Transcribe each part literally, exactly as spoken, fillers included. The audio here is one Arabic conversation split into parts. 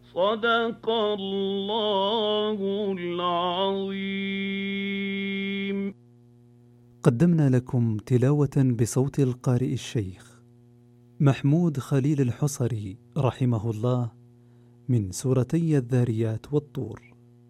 صدق الله العظيم. قدمنا لكم تلاوة بصوت القارئ الشيخ محمود خليل الحصري رحمه الله من سورتي الذاريات والطور.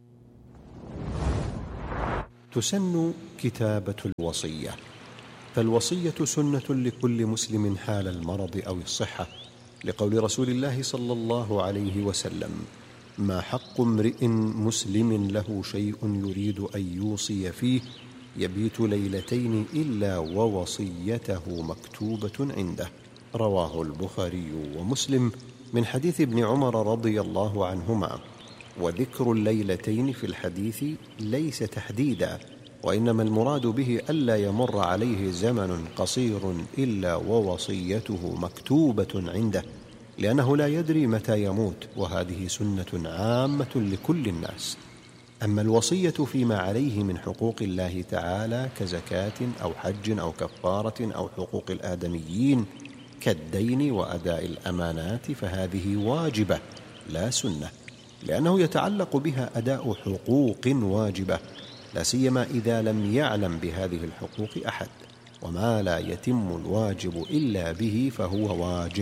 تسن كتابة الوصية، فالوصية سنة لكل مسلم حال المرض أو الصحة، لقول رسول الله صلى الله عليه وسلم: ما حق امرئ مسلم له شيء يريد أن يوصي فيه يبيت ليلتين إلا ووصيته مكتوبة عنده. رواه البخاري ومسلم من حديث ابن عمر رضي الله عنهما. وذكر الليلتين في الحديث ليس تحديدا، وإنما المراد به ألا يمر عليه زمن قصير إلا ووصيته مكتوبة عنده، لأنه لا يدري متى يموت، وهذه سنة عامة لكل الناس. أما الوصية فيما عليه من حقوق الله تعالى كزكاة أو حج أو كفارة أو حقوق الآدميين كالدين وأداء الأمانات فهذه واجبة لا سنة، لأنه يتعلق بها أداء حقوق واجبة، لا سيما إذا لم يعلم بهذه الحقوق أحد، وما لا يتم الواجب إلا به فهو واجب.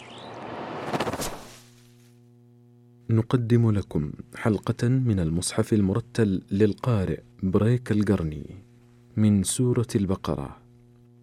نقدم لكم حلقة من المصحف المرتل للقارئ بريك القرني من سورة البقرة.